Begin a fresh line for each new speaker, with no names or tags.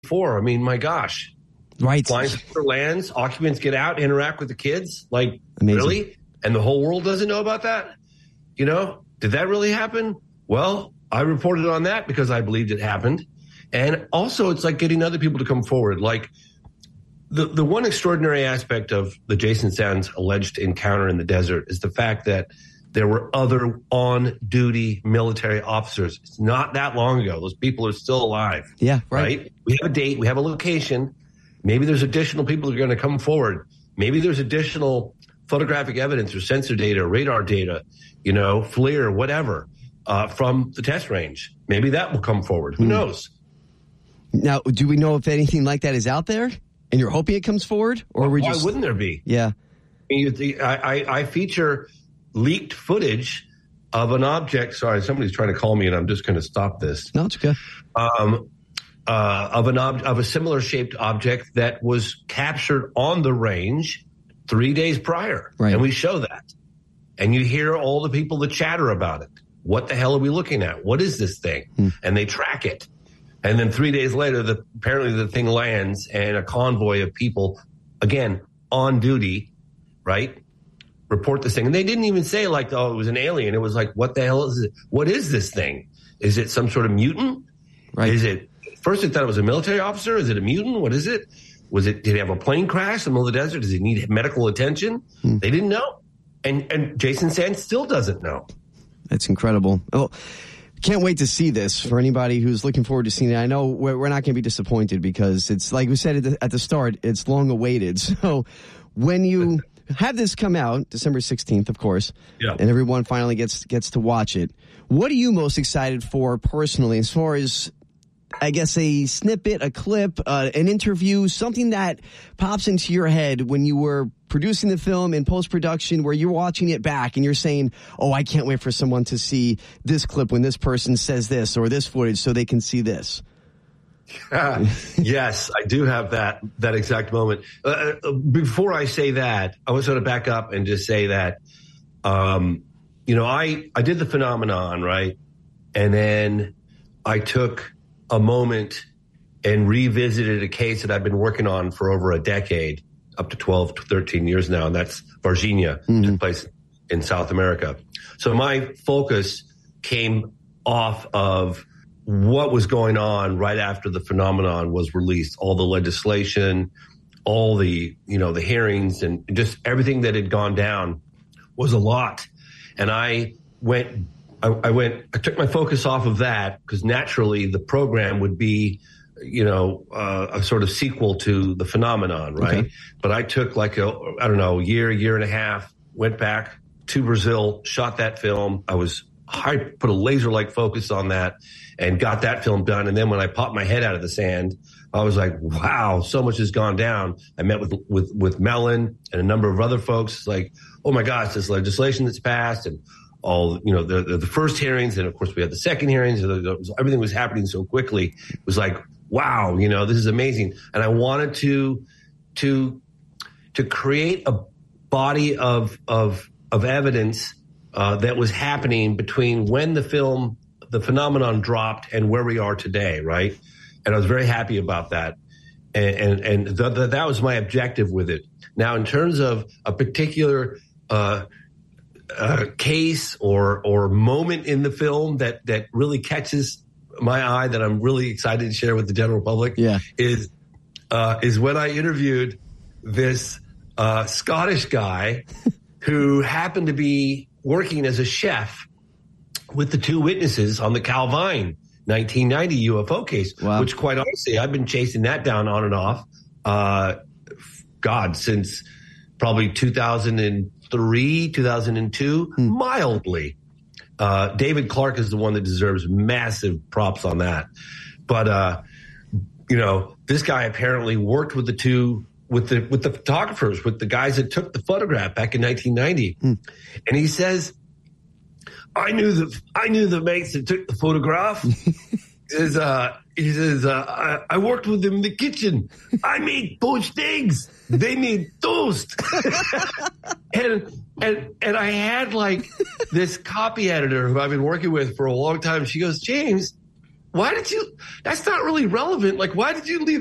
before. I mean, my gosh.
Right.
Flying saucer lands, occupants get out, interact with the kids. Like,
amazing.
Really? And the whole world doesn't know about that? You know, did that really happen? Well, I reported on that because I believed it happened. And also, it's like getting other people to come forward. Like, the one extraordinary aspect of the Jason Sands alleged encounter in the desert is the fact that there were other on-duty military officers. It's not that long ago. Those people are still alive.
Yeah, right.
We have a date. We have a location. Maybe there's additional people who are going to come forward. Maybe there's additional photographic evidence or sensor data, radar data, you know, FLIR, whatever, from the test range. Maybe that will come forward. Who knows?
Now, do we know if anything like that is out there? And you're hoping it comes forward? Or
why wouldn't there be?
Yeah.
I feature leaked footage of an object. Sorry, somebody's trying to call me, and I'm just going to stop this.
No, it's okay.
Of a similar shaped object that was captured on the range 3 days prior.
Right.
And we show that. And you hear all the people that chatter about it. What the hell are we looking at? What is this thing? And they track it. And then 3 days later, apparently the thing lands, and a convoy of people, again, on duty, right, report this thing. And they didn't even say, like, oh, it was an alien. It was like, what the hell is it? What is this thing? Is it some sort of mutant?
Right.
Is it? First, they thought it was a military officer. Is it a mutant? What is it? Did he have a plane crash in the middle of the desert? Does he need medical attention? They didn't know. And Jason Sands still doesn't know.
That's incredible. Oh, can't wait to see this for anybody who's looking forward to seeing it. I know we're not going to be disappointed because it's, like we said at the start, it's long awaited. So when you have this come out, December 16th, of course, and everyone finally gets to watch it, what are you most excited for personally as far as, I guess, a snippet, a clip, an interview, something that pops into your head when you were producing the film in post-production where you're watching it back and you're saying, oh, I can't wait for someone to see this clip when this person says this or this footage so they can see this?
Yes, I do have that exact moment. Before I say that, I was going to back up and just say that, you know, I did the phenomenon, right? And then I took a moment and revisited a case that I've been working on for over a decade, up to 12 to 13 years now, and that's Varginha, took place in South America. So my focus came off of what was going on right after the phenomenon was released, all the legislation, all the, you know, the hearings, and just everything that had gone down was a lot. And I took my focus off of that because naturally the program would be, you know, a sort of sequel to the phenomenon, right? Okay. But I took like a year and a half, went back to Brazil, shot that film. I put a laser-like focus on that and got that film done. And then when I popped my head out of the sand, I was like, wow, so much has gone down. I met with Mellon and a number of other folks. It's like, oh my gosh, this legislation that's passed and all, you know, the first hearings. And of course we had the second hearings. Everything was happening so quickly. It was like, wow, you know, this is amazing. And I wanted to create a body of evidence that was happening between when the phenomenon dropped and where we are today, right? And I was very happy about that. And that was my objective with it. Now, in terms of a particular case or moment in the film that really catches my eye that I'm really excited to share with the general public is when I interviewed this Scottish guy who happened to be working as a chef with the two witnesses on the Calvine 1990 UFO case, which quite honestly, I've been chasing that down on and off, since probably 2003, 2002, mildly. David Clark is the one that deserves massive props on that. But, you know, this guy apparently worked with with the photographers, with the guys that took the photograph back in 1990. And he says, I knew the mates that took the photograph. He says, I worked with them in the kitchen. I made poached eggs. They made toast. and I had like this copy editor who I've been working with for a long time. She goes, James, why did you? That's not really relevant. Like, why did you leave